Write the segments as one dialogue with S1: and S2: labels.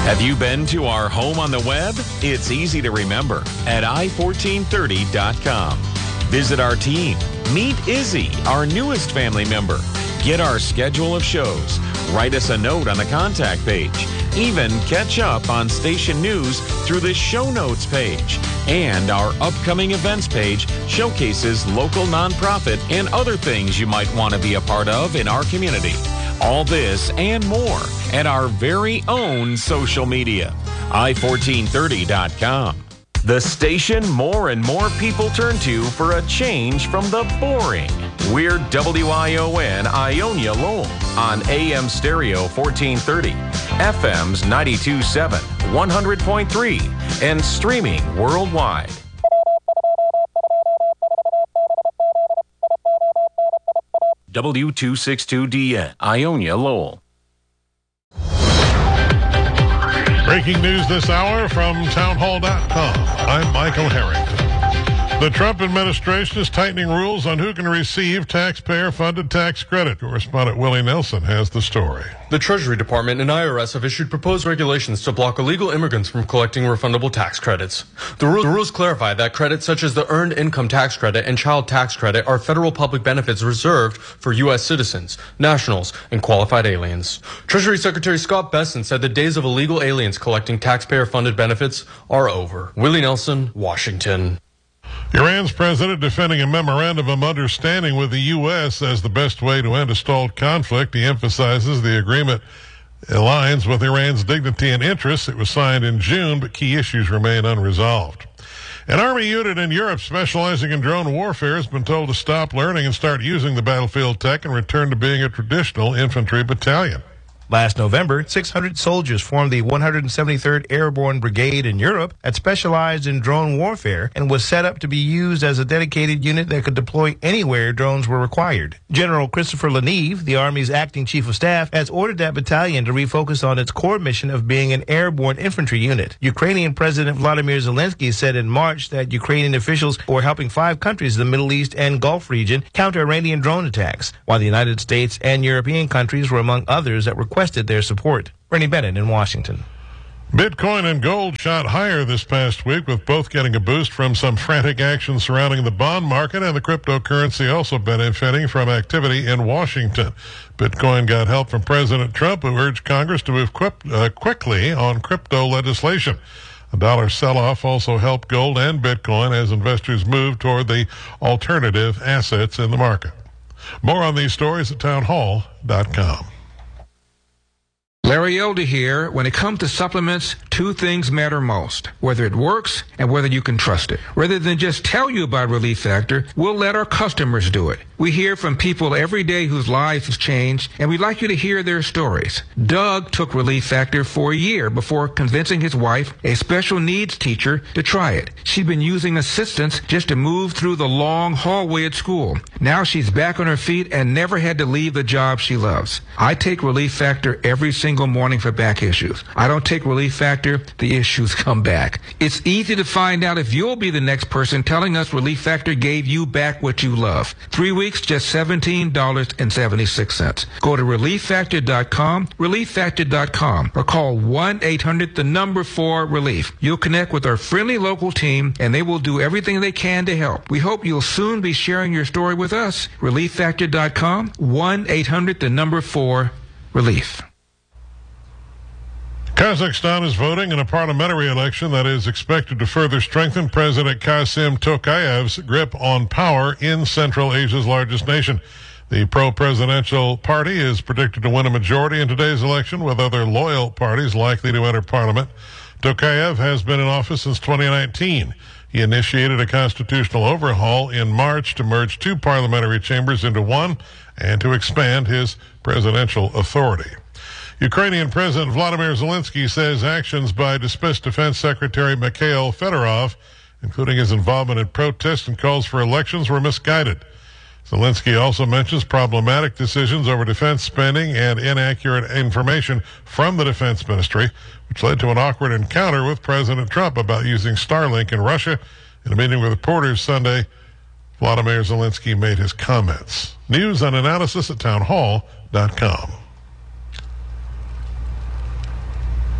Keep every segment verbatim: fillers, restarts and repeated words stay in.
S1: Have you been to our home on the web? It's easy to remember at i fourteen thirty dot com. Visit our team. Meet Izzy, our newest family member. Get our schedule of shows. Write us a note on the contact page. Even catch up on station news through the show notes page. And our upcoming events page showcases local nonprofit and other things you might want to be a part of in our community. All this and more at our very own social media. i fourteen thirty dot com. The station more and more people turn to for a change from the boring. We're W I O N Ionia Lowell on A M Stereo fourteen thirty, F M's ninety-two point seven, one hundred point three, and streaming worldwide. W two sixty-two D N, Ionia Lowell.
S2: Breaking news this hour from townhall dot com. I'm Michael Harrington. The Trump administration is tightening rules on who can receive taxpayer-funded tax credit. Correspondent Willie Nelson has the story.
S3: The Treasury Department and I R S have issued proposed regulations to block illegal immigrants from collecting refundable tax credits. The, ru- the rules clarify that credits such as the Earned Income Tax Credit and Child Tax Credit are federal public benefits reserved for U S citizens, nationals, and qualified aliens. Treasury Secretary Scott Bessent said the days of illegal aliens collecting taxpayer-funded benefits are over. Willie Nelson, Washington.
S2: Iran's president defending a memorandum of understanding with the U S as the best way to end a stalled conflict. He emphasizes the agreement aligns with Iran's dignity and interests. It was signed in June, but key issues remain unresolved. An Army unit in Europe specializing in drone warfare has been told to stop learning and start using the battlefield tech and return to being a traditional infantry battalion.
S4: Last November, six hundred soldiers formed the one hundred seventy-third Airborne Brigade in Europe that specialized in drone warfare and was set up to be used as a dedicated unit that could deploy anywhere drones were required. General Christopher Leneve, the Army's acting chief of staff, has ordered that battalion to refocus on its core mission of being an airborne infantry unit. Ukrainian President Vladimir Zelensky said in March that Ukrainian officials were helping five countries in the Middle East and Gulf region counter Iranian drone attacks, while the United States and European countries were among others that requested their support. Bernie Bennett in Washington.
S2: Bitcoin and gold shot higher this past week, with both getting a boost from some frantic action surrounding the bond market, and the cryptocurrency also benefiting from activity in Washington. Bitcoin got help from President Trump, who urged Congress to move quick, uh, quickly on crypto legislation. A dollar sell-off also helped gold and Bitcoin as investors moved toward the alternative assets in the market. More on these stories at townhall dot com.
S5: Larry Elder here. When it comes to supplements, two things matter most: whether it works and whether you can trust it. Rather than just tell you about Relief Factor, we'll let our customers do it. We hear from people every day whose lives have changed, and we'd like you to hear their stories. Doug took Relief Factor for a year before convincing his wife, a special needs teacher, to try it. She'd been using assistance just to move through the long hallway at school. Now she's back on her feet and never had to leave the job she loves. I take Relief Factor every single morning for back issues. I don't take Relief Factor, the issues come back. It's easy to find out if you'll be the next person telling us Relief Factor gave you back what you love. Three weeks, just seventeen dollars and seventy-six cents. Go to relief factor dot com, relief factor dot com, or call one eight hundred the number four relief. You'll connect with our friendly local team, and they will do everything they can to help. We hope you'll soon be sharing your story with us. relief factor dot com, one eight hundred the number four relief.
S2: Kazakhstan is voting in a parliamentary election that is expected to further strengthen President Kassym Tokayev's grip on power in Central Asia's largest nation. The pro-presidential party is predicted to win a majority in today's election, with other loyal parties likely to enter parliament. Tokayev has been in office since twenty nineteen. He initiated a constitutional overhaul in March to merge two parliamentary chambers into one and to expand his presidential authority. Ukrainian President Vladimir Zelensky says actions by dismissed Defense Secretary Mikhail Fedorov, including his involvement in protests and calls for elections, were misguided. Zelensky also mentions problematic decisions over defense spending and inaccurate information from the defense ministry, which led to an awkward encounter with President Trump about using Starlink in Russia. In a meeting with reporters Sunday, Vladimir Zelensky made his comments. News and analysis at townhall dot com.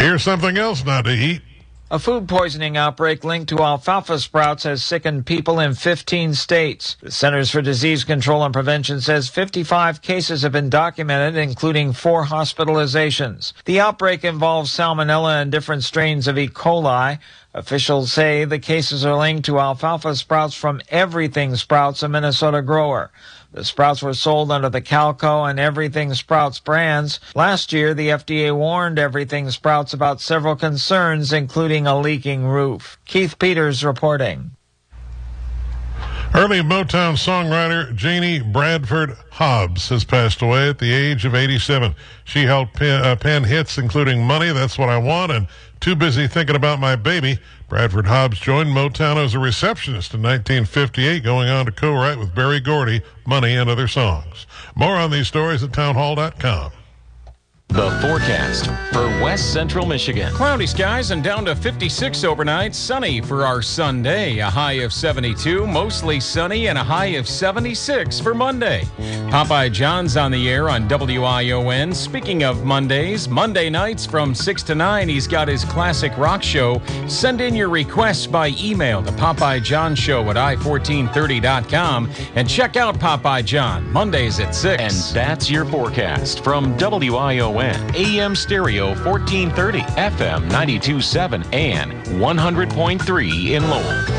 S2: Here's something else not to eat.
S6: A food poisoning outbreak linked to alfalfa sprouts has sickened people in fifteen states. The Centers for Disease Control and Prevention says fifty-five cases have been documented, including four hospitalizations. The outbreak involves salmonella and different strains of E. coli. Officials say the cases are linked to alfalfa sprouts from Everything Sprouts, a Minnesota grower. The sprouts were sold under the Calco and Everything Sprouts brands. Last year, the F D A warned Everything Sprouts about several concerns, including a leaking roof. Keith Peters reporting.
S2: Early Motown songwriter Janie Bradford Hobbs has passed away at the age of eighty-seven. She helped pen, uh, pen hits including Money, That's What I Want, and Too Busy Thinking About My Baby. Bradford Hobbs joined Motown as a receptionist in nineteen fifty-eight, going on to co-write with Berry Gordy, Money, and other songs. More on these stories at townhall dot com.
S1: The forecast for West Central Michigan.
S7: Cloudy skies and down to fifty-six overnight. Sunny for our Sunday. A high of seventy-two. Mostly sunny and a high of seventy-six for Monday. Popeye John's on the air on W I O N. Speaking of Mondays, Monday nights from six to nine, he's got his classic rock show. Send in your requests by email to Popeye John Show at i fourteen thirty dot com and check out Popeye John Mondays at six.
S1: And that's your forecast from W I O N. A M Stereo fourteen thirty, F M ninety-two point seven, and one hundred point three in Lowell.